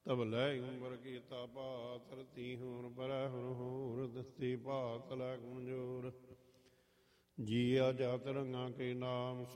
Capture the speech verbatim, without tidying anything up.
ਤਬ ਲੈ ਉਮਰ ਕੀਤਾ ਭਾਤ ਰਤੀ ਹੋਰ ਪਰੈ ਹੁਰ ਹੋਰ ਦਸਤੀ ਭਾਤ ਲੈ ਕਮਜੋਰ। ਜੀਆ ਜਾਤ ਰੰਗਾ ਕੇ ਨਾਮ